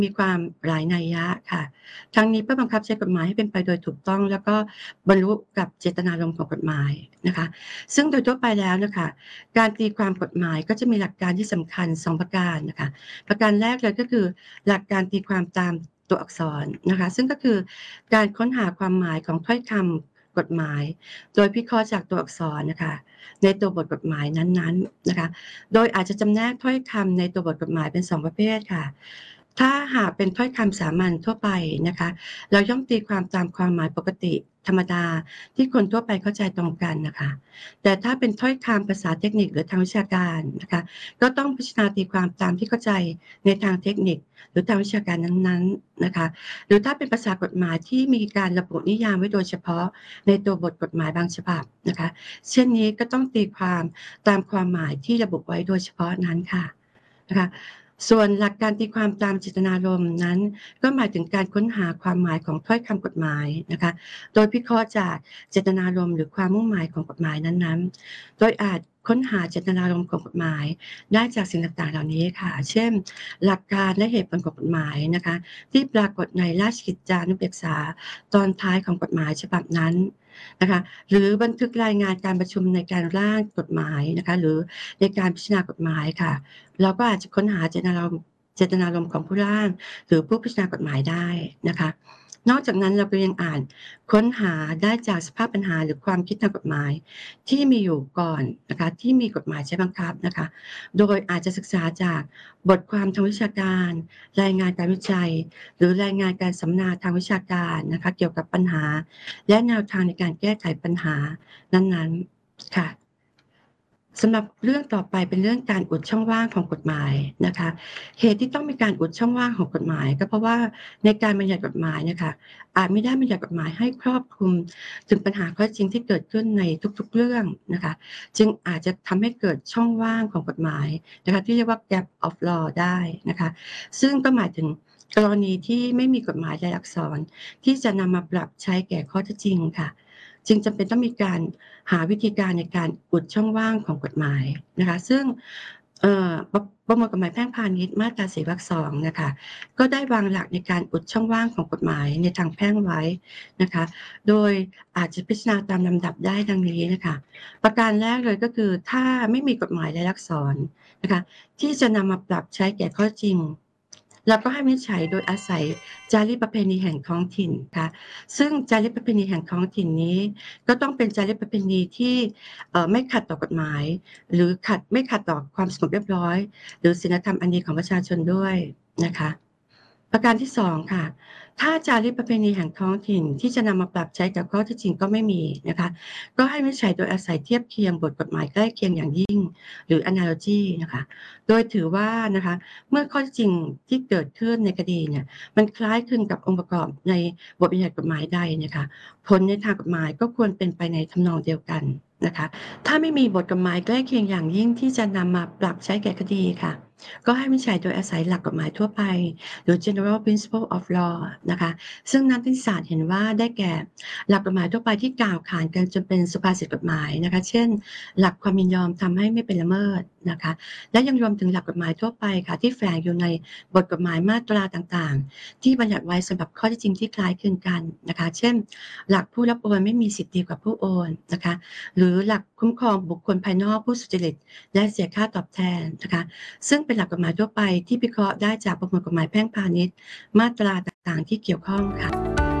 มีความหลายนัยยะค่ะทั้งนี้เพื่อบังคับใช้กฎหมายให้เป็นไปโดยถูกต้องแล้วก็บรรลุกับเจตนารมณ์ของกฎหมายนะคะซึ่งโดยทั่วไปแล้วน่ะค่ะการตีความกฎหมายก็จะมีหลักการที่สำคัญ2ประการนะคะประการแรกเลยก็คือหลักการตีความตามตัวอักษรนะคะซึ่งก็คือการค้นหาความหมายของถ้อยคำกฎหมายโดยพิเคราะห์จากตัวอักษรน่ะค่ะในตัวบทกฎหมายนั้นๆนะคะโดยอาจจะจำแนกถ้อยคำในตัวบทกฎหมายเป็น2ประเภทค่ะถ้าหากเป็นถ้อยคำสามัญทั่วไปนะคะเราย่อมตีความตามความหมายปกติธรรมดาที่คนทั่วไปเข้าใจตรงกันน่ะค่ะแต่ถ้าเป็นถ้อยคำภาษาเทคนิคหรือทางวิชาการนะคะก็ต้องพิจารณาตีความตามที่เข้าใจในทางเทคนิคหรือทางวิชาการนั้นๆนะคะหรือถ้าเป็นภาษากฎหมายที่มีการระบุนิยามไว้โดยเฉพาะในตัวบทกฎหมายบางฉบับนะคะเช่นนี้ก็ต้องตีความตามความหมายที่ระบุไว้โดยเฉพาะนั้นค่ะนะคะส่วนหลักการตีความตามเจตนารมณ์นั้นก็หมายถึงการค้นหาความหมายของถ้อยคำกฎหมายนะคะโดยพิเคราะห์จากเจตนารมณ์หรือความมุ่งหมายของกฎหมายนั้นๆโดยอาจค้นหาเจตนารมณ์ของกฎหมายได้จากสิ่งต่างๆเหล่านี้ค่ะเช่นหลักการและเหตุผลของกฎหมายนะคะที่ปรากฏในราชกิจจานุเบกษาตอนท้ายของกฎหมายฉบับนั้นนะคะหรือบันทึกรายงานการประชุมในการร่างกฎหมายนะคะหรือในการพิจารณากฎหมายค่ะเราก็อาจจะค้นหาเจตนารมณ์ของผู้ร่างหรือผู้พิจารณากฎหมายได้นะคะนอกจากนั้นเราก็ยังอ่านค้นหาได้จากสภาพปัญหาหรือความคิดทางกฎหมายที่มีอยู่ก่อนนะคะที่มีกฎหมายใช้บังคับนะคะโดยอาจจะศึกษาจากบทความทางวิชาการรายงานการวิจัยหรือรายงานการสัมมนาทางวิชาการนะคะเกี่ยวกับปัญหาและแนวทางในการแก้ไขปัญหานั้นๆค่ะ สำหรับเรื่องต่อไปเป็นเรื่องการอุดช่องว่างของกฎหมายนะคะเหตุที่ต้องมีการอุดช่องว่างของกฎหมายก็เพราะว่าในการบัญญัติกฎหมายเนี่ยค่ะอาจไม่ได้บัญญัติกฎหมายให้ครอบคลุมถึงปัญหาข้อเท็จจริงที่เกิดขึ้นในทุกๆเรื่องนะคะจึงอาจจะทำให้เกิดช่องว่างของกฎหมายนะคะที่เรียกว่า gap of law ได้นะคะซึ่งก็หมายถึงกรณีที่ไม่มีกฎหมายรายลักษณ์อักษรที่จะนำมาปรับใช้แก่ข้อเท็จจริงค่ะ จึงจำเป็นต้องมีการหาวิธีการในการอุดช่องว่างของกฎหมายนะคะซึ่งประมวลกฎหมายแพ่งพาณิชย์มาตรา4วรรค2น่ะค่ะก็ได้วางหลักในการอุดช่องว่างของกฎหมายในทางแพ่งไว้นะคะโดยอาจจะพิจารณาตามลำดับได้ดังนี้นะคะประการแรกเลยก็คือถ้าไม่มีกฎหมายรายลักษณ์อักษรนะคะที่จะนำมาปรับใช้แก่ข้อจริงเราก็ให้วินิจฉัยโดยอาศัยจารีตประเพณีแห่งท้องถิ่นค่ะ ซึ่งจารีตประเพณีแห่งท้องถิ่นนี้ก็ต้องเป็นจารีตประเพณีที่ไม่ขัดต่อกฎหมายหรือไม่ขัดต่อความสงบเรียบร้อยหรือศีลธรรมอันดีของประชาชนด้วยนะคะประการที่2ค่ะถ้าจารีตประเพณีแห่งท้องถิ่นที่จะนำมาปรับใช้กับข้อเท็จจริงก็ไม่มีนะคะก็ให้วินิจฉัยโดยอาศัยเทียบเคียงบทกฎหมายใกล้เคียงอย่างยิ่งหรือ analogy นะคะโดยถือว่านะคะเมื่อข้อเท็จจริงที่เกิดขึ้นในคดีเนี่ย มันคล้ายคลึงกับองค์ประกอบในบทบัญญัติกฎหมายใดเนี่ยค่ะผลในทางกฎหมายก็ควรเป็นไปในทำนองเดียวกันนะคะถ้าไม่มีบทกฎหมายใกล้เคียงอย่างยิ่งที่จะนำมาปรับใช้แก่คดีค่ะก็ให้วินิจฉัยโดยอาศัยหลักกฎหมายทั่วไปหรือ general principle of law นะคะซึ่งนักนิติศาสตร์เห็นว่าได้แก่หลักกฎหมายทั่วไปที่กล่าวขานกันจนเป็นสุภาษิตกฎหมายนะคะเช่นหลักความยินยอมทำให้ไม่เป็นละเมิดนะคะและยังรวมถึงหลักกฎหมายทั่วไปค่ะที่แฝงอยู่ในบทกฎหมายมาตราต่างๆ ที่บัญญัติไว้สำหรับข้อเท็จจริงที่คล้ายคลึงกันนะคะเช่นหลักผู้รับโอนไม่มีสิทธิ์ดีกว่าผู้โอนนะคะหรือหลักคุ้มครองบุคคลภายนอกผู้สุจริตและเสียค่าตอบแทนนะคะซึ่งเป็นหลักกฎหมายทั่วไปที่พิเคราะห์ได้จากประมวลกฎหมายแพ่งพาณิชย์มาตราต่างๆที่เกี่ยวข้องค่ะ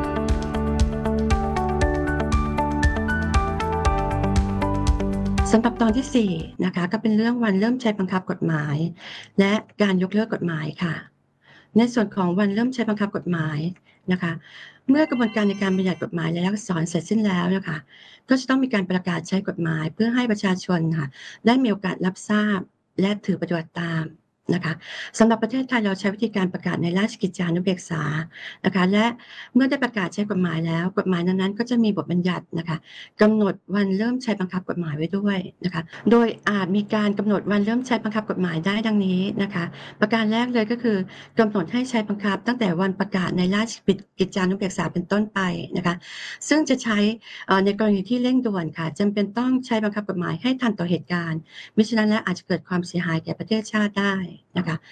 สำหรับตอนที่4นะคะก็เป็นเรื่องวันเริ่มใช้บังคับกฎหมายและการยกเลิกกฎหมายค่ะ ในส่วนของวันเริ่มใช้บังคับกฎหมายนะคะเมื่อกระบวนการในการบัญญัติกฎหมายและลักษณ์อักษรเสร็จสิ้นแล้วนะคะก็จะต้องมีการประกาศใช้กฎหมายเพื่อให้ประชาชนค่ะได้มีโอกาสรับทราบและถือปฏิบัติตามนะคะสำหรับประเทศไทยเราใช้วิธีการประกาศในราชกิจจานุเบกษานะคะและเมื่อได้ประกาศใช้กฎหมายแล้วกฎหมายนั้นๆก็จะมีบทบัญญัตินะคะกำหนดวันเริ่มใช้บังคับกฎหมายไว้ด้วยนะคะโดยอาจมีการกำหนดวันเริ่มใช้บังคับกฎหมายได้ดังนี้นะคะประการแรกเลยก็คือ กำหนดให้ใช้บังคับตั้งแต่วันประกาศในราชกิจจานุเบกษาเป็นต้นไปนะคะซึ่งจะใช้ในกรณีที่เร่งด่วนค่ะจำเป็นต้องใช้บังคับกฎหมายให้ทันต่อเหตุการณ์มิฉะนั้นแล้วอาจจะเกิดความเสียหายแก่ประเทศชาติได้นะคะ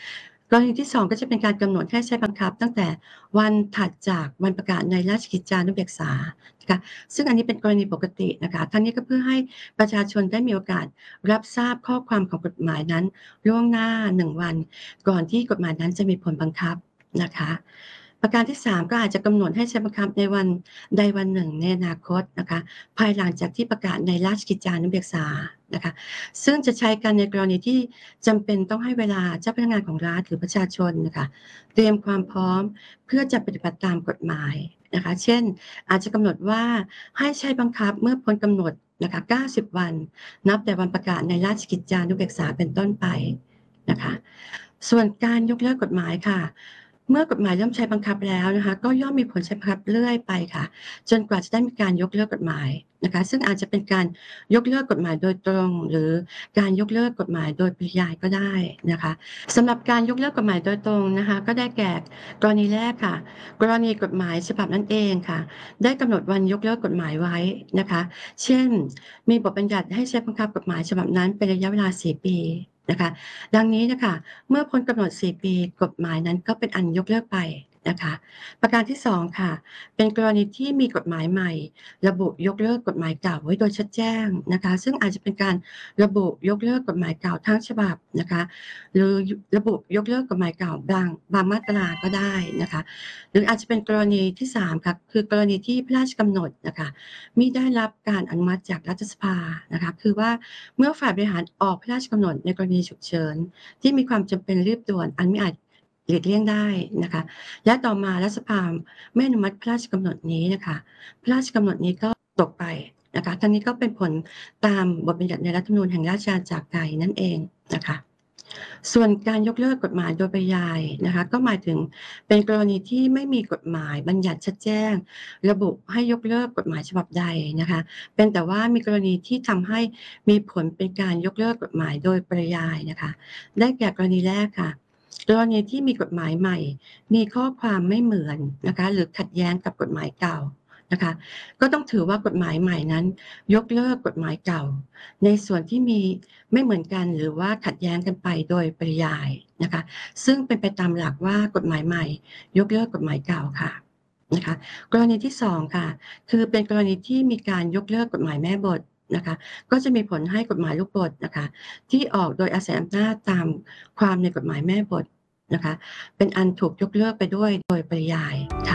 กรณีที่2ก็จะเป็นการกำหนดให้ใช้บังคับตั้งแต่วันถัดจากวันประกาศในราชกิจจานุเบกษานะคะซึ่งอันนี้เป็นกรณีปกตินะคะทั้งนี้ก็เพื่อให้ประชาชนได้มีโอกาสรับทราบข้อความของกฎหมายนั้นล่วงหน้า1วันก่อนที่กฎหมายนั้นจะมีผลบังคับนะคะประการที่3ก็อาจจะกำหนดให้ใช้บังคับในวันใดวันหนึ่งในอนาคตนะคะภายหลังจากที่ประกาศในราชกิจจานุเบกษานะคะซึ่งจะใช้กันในกรณีที่จำเป็นต้องให้เวลาเจ้าพนักงานของรัฐหรือประชาชนนะคะเตรียมความพร้อมเพื่อจะปฏิบัติตามกฎหมายนะคะเช่นอาจจะกำหนดว่าให้ใช้บังคับเมื่อพ้นกำหนดนะคะ90วันนับแต่วันประกาศในราชกิจจานุเบกษาเป็นต้นไปนะคะส่วนการยกเลิกกฎหมายค่ะเมื่อกฎหมายเริ่มใช้บังคับแล้วนะคะก็ย่อมมีผลใช้บังคับเรื่อยไปค่ะจนกว่าจะได้มีการยกเลิกกฎหมายนะคะซึ่งอาจจะเป็นการยกเลิกกฎหมายโดยตรงหรือการยกเลิกกฎหมายโดยปริยายก็ได้นะคะสำหรับการยกเลิกกฎหมายโดยตรงนะคะก็ได้แก่กรณีแรกค่ะกรณีกฎหมายฉบับนั้นเองค่ะได้กำหนดวันยกเลิกกฎหมายไว้นะคะเช่นมีบทบัญญัติให้ใช้บังคับกฎหมายฉบับนั้นเป็นระยะเวลา4ปีนะคะดังนี้น่ะค่ะเมื่อพ้นกำหนด4ปีกฎหมายนั้นก็เป็นอันยกเลิกไปนะคะประการที่2ค่ะเป็นกรณีที่มีกฎหมายใหม่ระบุยกเลิกกฎหมายเก่าไว้โดยชัดแจ้งนะคะซึ่งอาจจะเป็นการระบุยกเลิกกฎหมายเก่าทั้งฉบับนะคะหรือระบุยกเลิกกฎหมายเก่าบางมาตราก็ได้นะคะหรืออาจจะเป็นกรณีที่3ค่ะคือกรณีที่พระราชกำหนดน่ะค่ะมิได้รับการอนุมัติจากรัฐสภานะคะคือว่าเมื่อฝ่ายบริหารออกพระราชกำหนดในกรณีฉุกเฉินที่มีความจำเป็นรีบด่วนอันไม่อาจหลีกเลี่ยงได้นะคะและต่อมารัฐสภาไม่อนุมัติพระราชกำหนดนี้น่ะค่ะพระราชกำหนดนี้ก็ตกไปนะคะทั้งนี้ก็เป็นผลตามบทบัญญัติในรัฐธรรมนูญแห่งราชอาณาจักรไทยนั่นเองนะคะส่วนการยกเลิกกฎหมายโดยปริยายนะคะก็หมายถึงเป็นกรณีที่ไม่มีกฎหมายบัญญัติชัดแจ้งระบุให้ยกเลิกกฎหมายฉบับใดนะคะเป็นแต่ว่ามีกรณีที่ทำให้มีผลเป็นการยกเลิกกฎหมายโดยปริยายนะคะได้แก่กรณีแรกค่ะกรณีที่มีกฎหมายใหม่มีข้อความไม่เหมือนนะคะหรือขัดแย้งกับกฎหมายเก่านะคะก็ต้องถือว่ากฎหมายใหม่นั้นยกเลิกกฎหมายเก่าในส่วนที่มีไม่เหมือนกันหรือว่าขัดแย้งกันไปโดยปริยายนะคะซึ่งเป็นไปตามหลักว่ากฎหมายใหม่ยกเลิกกฎหมายเก่าค่ะนะคะกรณีที่2ค่ะคือเป็นกรณีที่มีการยกเลิกกฎหมายแม่บทนะคะก็จะมีผลให้กฎหมายลูกบทนะคะที่ออกโดยอาศัยอำนาจตามความในกฎหมายแม่บทนะคะเป็นอันถูกยกเลิกไปด้วยโดยปริยายค่ะ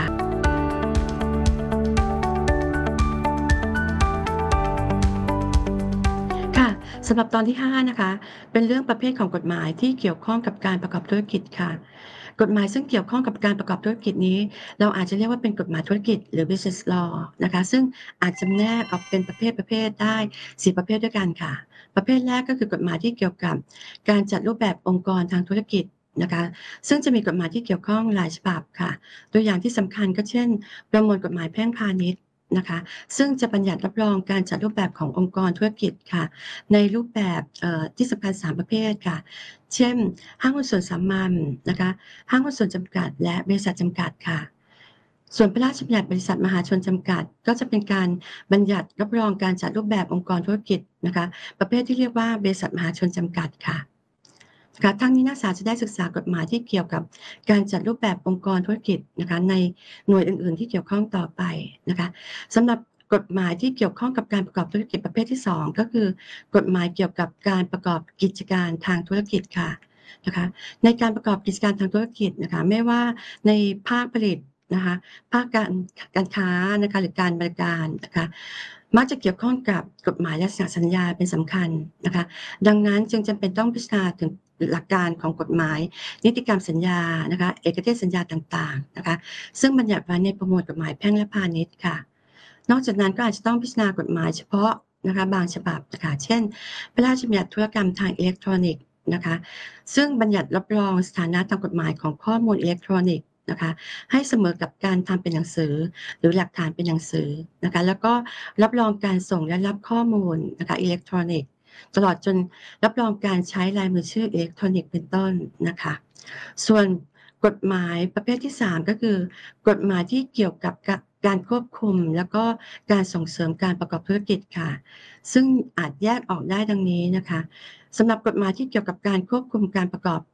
ค่ะสำหรับตอนที่5นะคะเป็นเรื่องประเภทของกฎหมายที่เกี่ยวข้องกับการประกอบธุรกิจค่ะกฎหมายซึ่งเกี่ยวข้องกับการประกอบธุรกิจนี้เราอาจจะเรียกว่าเป็นกฎหมายธุรกิจหรือ Business Law นะคะซึ่งอาจจำแนกออกเป็นประเภทได้4ประเภทด้วยกันค่ะประเภทแรกก็คือกฎหมายที่เกี่ยวกับการจัดรูปแบบองค์กรทางธุรกิจนะคะซึ่งจะมีกฎหมายที่เกี่ยวข้องหลายฉบับค่ะตัวอย่างที่สำคัญก็เช่นประมวลกฎหมายแพ่งพาณิชย์นะคะซึ่งจะบัญญัติรับรองการจัดรูปแบบขององค์กรธุรกิจค่ะ ในรูปแบบที่สำคัญ3ประเภทค่ะ เช่นห้างหุ้นส่วนสามัญนะคะห้างหุ้นส่วนจำกัดและบริษัทจำกัดค่ะส่วนพระราชบัญญัติบริษัทมหาชนจำกัดก็จะเป็นการบัญญัติรับรองการจัดรูปแบบองค์กรธุรกิจนะคะประเภทที่เรียกว่าบริษัทมหาชนจำกัดค่ะนะคะทั้งนี้นักศึกษาจะได้ศึกษากฎหมายที่เกี่ยวกับการจัดรูปแบบองค์กรธุรกิจนะคะในหน่วยอื่นๆที่เกี่ยวข้องต่อไปนะคะสำหรับกฎหมายที่เกี่ยวข้องกับการประกอบธุรกิจประเภทที่2ก็คือกฎหมายเกี่ยวกับการประกอบกิจการทางธุรกิจค่ะนะคะในการประกอบกิจการทางธุรกิจนะคะไม่ว่าในภาคผลิตนะคะภาคการค้านะคะหรือการบริการนะคะมักจะเกี่ยวข้องกับกฎหมายและสัญญาเป็นสำคัญนะคะดังนั้นจึงจำเป็นต้องพิจารณาถึงหลักการของกฎหมายนิติกรรมสัญญานะคะเอกเทศสัญญาต่างๆนะคะซึ่งบัญญัติไว้ในประมวลกฎหมายแพ่งและพาณิชย์ค่ะนอกจากนั้นก็อาจจะต้องพิจารณากฎหมายเฉพาะนะคะบางฉบับนะคะเช่นพระราชบัญญัติธุรกรรมทางอิเล็กทรอนิกส์นะคะซึ่งบัญญัติรับรองสถานะตามกฎหมายของข้อมูลอิเล็กทรอนิกส์นะคะให้เสมอกับการทำเป็นหนังสือหรือหลักฐานเป็นหนังสือนะคะแล้วก็รับรองการส่งและรับข้อมูลนะคะอิเล็กทรอนิกส์ตลอดจนรับรองการใช้ลายมือชื่ออิเล็กทรอนิกส์เป็นต้นนะคะส่วนกฎหมายประเภทที่3ก็คือกฎหมายที่เกี่ยวกับการควบคุมแล้วก็การส่งเสริมการประกอบธุรกิจค่ะซึ่งอาจแยกออกได้ดังนี้นะคะสำหรับกฎหมายที่เกี่ยวกับการควบคุมการประกอบ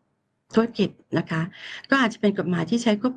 ธุรกิจนะคะก็อาจจะเป็นกฎหมายที่ใช้ควบ